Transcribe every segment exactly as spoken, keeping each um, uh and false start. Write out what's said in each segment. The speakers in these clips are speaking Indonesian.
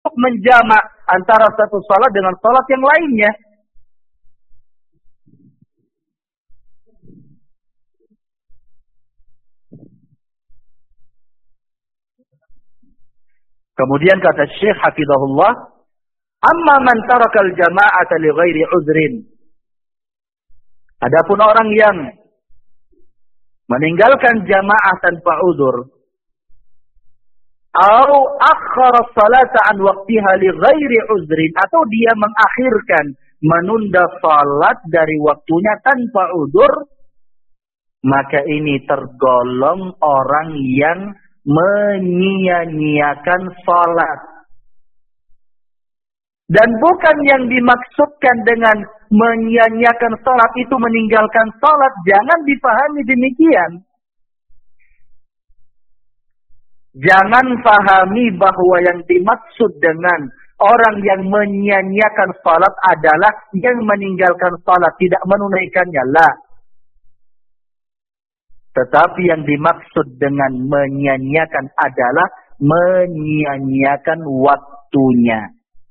untuk menjamak antara satu salat dengan salat yang lainnya. Kemudian kata Syekh hafizahullah, amma man tarakal jama'ata li ghairi uzrin. Adapun orang yang meninggalkan jamaah tanpa uzur, atau akhara salata an waqtiha li ghairi uzrin, atau dia mengakhirkan, menunda salat dari waktunya tanpa uzur, maka ini tergolong orang yang menyia-nyiakan salat. Dan bukan yang dimaksudkan dengan menyia-nyiakan salat itu meninggalkan salat, jangan dipahami demikian. Jangan pahami bahwa yang dimaksud dengan orang yang menyia-nyiakan salat adalah yang meninggalkan salat, tidak menunaikannya. Lah. Tetapi yang dimaksud dengan menyia-nyiakan adalah menyia-nyiakan waktunya.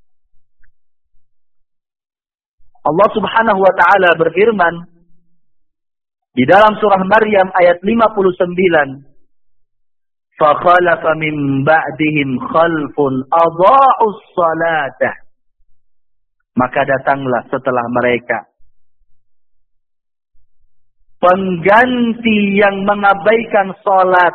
Allah Subhanahu wa taala berfirman di dalam surah Maryam ayat lima puluh sembilan, "Fa khalafa min ba'dihim khalfun adha'us salata." Maka datanglah setelah mereka pengganti yang mengabaikan salat.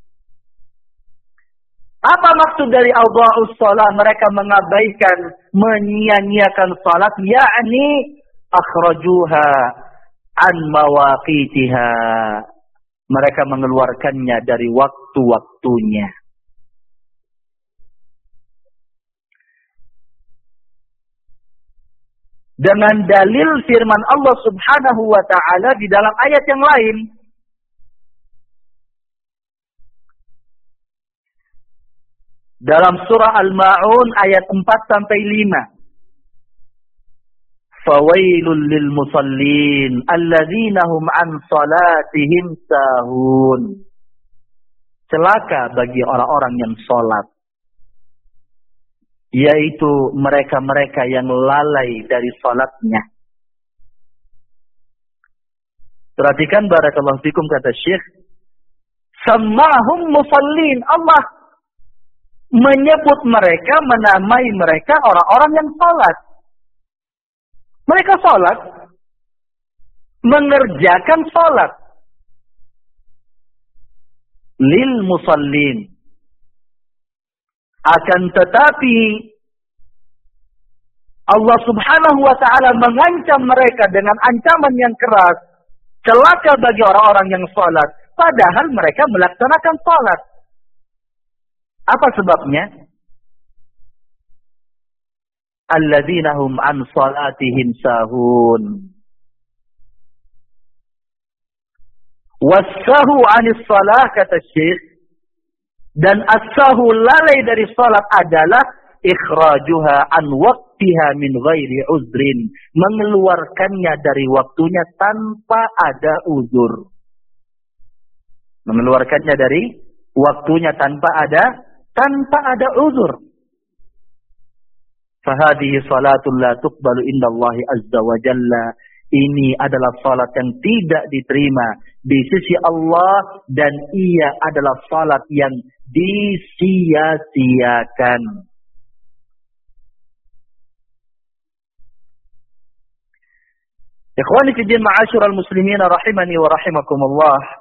Apa maksud dari adha'us salat? Mereka mengabaikan, menyia-nyiakan salat, yakni akhrajuha an mawaqitiha. Mereka mengeluarkannya dari waktu-waktunya. Dengan dalil firman Allah Subhanahu wa taala di dalam ayat yang lain, dalam surah Al-Ma'un ayat empat sampai lima. Fawailul lil musallin alladzina hum an salatihim sahun. Celaka bagi orang-orang yang salat, yaitu mereka-mereka yang lalai dari salatnya. Perhatikan barakallahu fikum kata Syekh, sammahum musallin. Allah menyebut mereka, menamai mereka orang-orang yang salat. Mereka salat, mengerjakan salat. Lil musallin. Akan tetapi Allah Subhanahu wa taala mengancam mereka dengan ancaman yang keras. Celaka bagi orang-orang yang salat, padahal mereka melaksanakan salat. Apa sebabnya? Alladzina hum an salatihim sahun. Wassahu 'anis salah, kata Syekh. Dan as-sahu, lalai dari salat, adalah ikhrajuha an waqtiha min ghairi uzrin. Mengeluarkannya dari waktunya tanpa ada uzur. Mengeluarkannya dari waktunya tanpa ada tanpa ada uzur. Fahadihi salatul la tuqbalu indallahi azza wa jalla. Ini adalah salat yang tidak diterima di sisi Allah, dan ia adalah salat yang disia-siakan. Ikhwani fi din ma'asyiral muslimin rahimani wa rahimakumullah.